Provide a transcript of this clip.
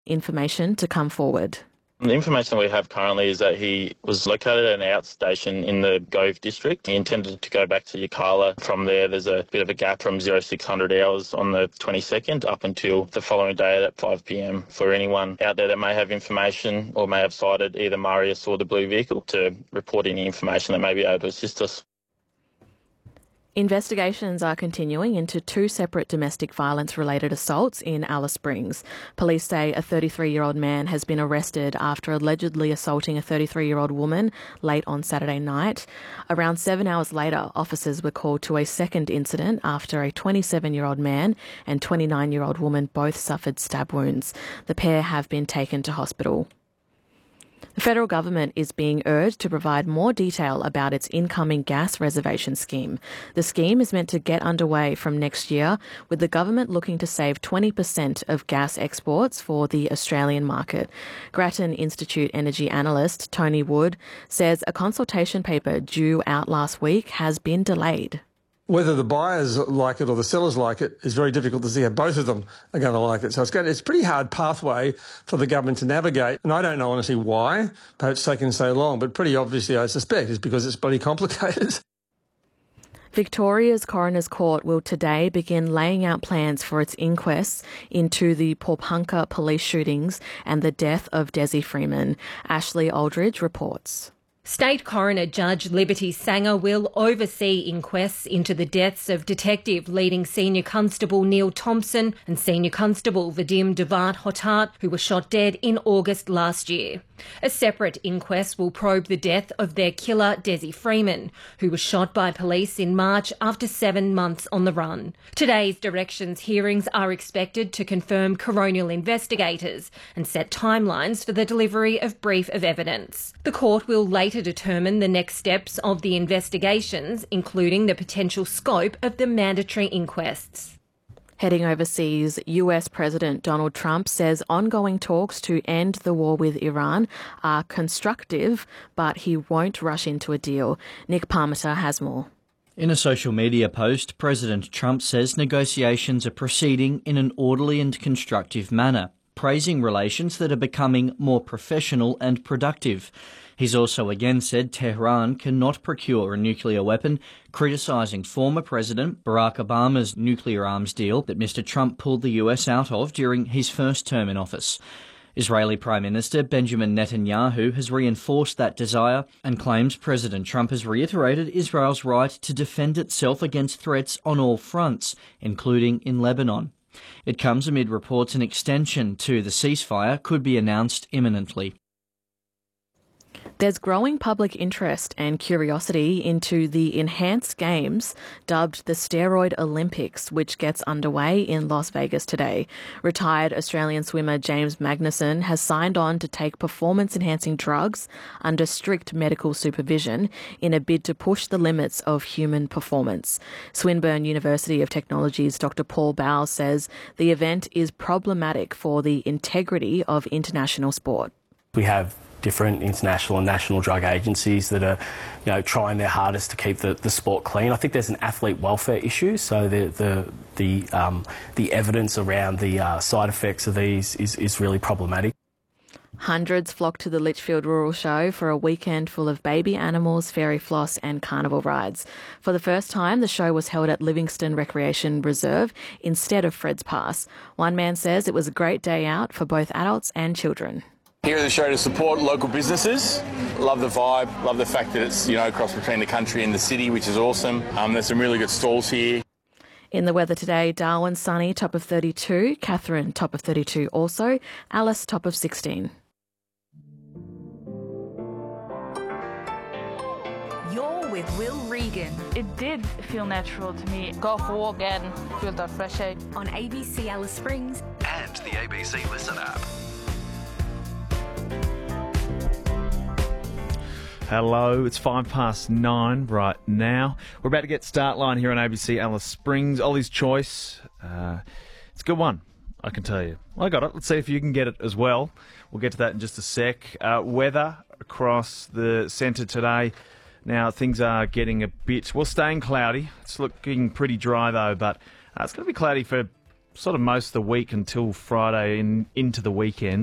information to come forward. The information we have currently is that he was located at an outstation in the Gove district. He intended to go back to Yirrkala. From there, there's a bit of a gap from 0600 hours on the 22nd up until the following day at 5 p.m. For anyone out there that may have information or may have sighted either Marius or the blue vehicle to report any information that may be able to assist us. Investigations are continuing into two separate domestic violence-related assaults in Alice Springs. Police say a 33-year-old man has been arrested after allegedly assaulting a 33-year-old woman late on Saturday night. Around 7 hours later, officers were called to a second incident after a 27-year-old man and 29-year-old woman both suffered stab wounds. The pair have been taken to hospital. The federal government is being urged to provide more detail about its incoming gas reservation scheme. The scheme is meant to get underway from next year, with the government looking to save 20% of gas exports for the Australian market. Grattan Institute energy analyst Tony Wood says a consultation paper due out last week has been delayed. Whether the buyers like it or the sellers like it is very difficult to see how both of them are going to like it. So it's a pretty hard pathway for the government to navigate. And I don't know honestly why it's taken so long, but pretty obviously I suspect it's because it's bloody complicated. Victoria's Coroner's Court will today begin laying out plans for its inquests into the Pawnpukka police shootings and the death of Desi Freeman. Ashley Aldridge reports. State Coroner Judge Liberty Sanger will oversee inquests into the deaths of Detective leading Senior Constable Neil Thompson and Senior Constable Vadim Devat Hotat, who were shot dead in August last year. A separate inquest will probe the death of their killer Desi Freeman, who was shot by police in March after 7 months on the run. Today's directions hearings are expected to confirm coronial investigators and set timelines for the delivery of brief of evidence. The court will later determine the next steps of the investigations, including the potential scope of the mandatory inquests. Heading overseas, US President Donald Trump says ongoing talks to end the war with Iran are constructive, but he won't rush into a deal. Nick Parmiter has more. In a social media post, President Trump says negotiations are proceeding in an orderly and constructive manner, praising relations that are becoming more professional and productive. He's also again said Tehran cannot procure a nuclear weapon, criticising former President Barack Obama's nuclear arms deal that Mr. Trump pulled the US out of during his first term in office. Israeli Prime Minister Benjamin Netanyahu has reinforced that desire and claims President Trump has reiterated Israel's right to defend itself against threats on all fronts, including in Lebanon. It comes amid reports an extension to the ceasefire could be announced imminently. There's growing public interest and curiosity into the enhanced games dubbed the Steroid Olympics, which gets underway in Las Vegas today. Retired Australian swimmer James Magnussen has signed on to take performance-enhancing drugs under strict medical supervision in a bid to push the limits of human performance. Swinburne University of Technology's Dr. Paul Bowles says the event is problematic for the integrity of international sport. We have different international and national drug agencies that are, trying their hardest to keep the sport clean. I think there's an athlete welfare issue, so the evidence around the side effects of these is really problematic. Hundreds flock to the Litchfield Rural Show for a weekend full of baby animals, fairy floss and carnival rides. For the first time, the show was held at Livingston Recreation Reserve instead of Fred's Pass. One man says it was a great day out for both adults and children. Here at the show to support local businesses. Love the vibe, love the fact that it's, across between the country and the city, which is awesome. There's some really good stalls here. In the weather today, Darwin sunny, top of 32, Katherine top of 32 also, Alice top of 16. You're with Will Regan. It did feel natural to me. Go for a walk and feel that fresh air. On ABC Alice Springs. And the ABC Listen app. Hello, it's 9:05 right now. We're about to get start line here on ABC Alice Springs. Ollie's Choice. It's a good one, I can tell you. I got it. Let's see if you can get it as well. We'll get to that in just a sec. Weather across the centre today. Now, things are getting staying cloudy. It's looking pretty dry, though, but it's going to be cloudy for sort of most of the week until Friday into the weekend.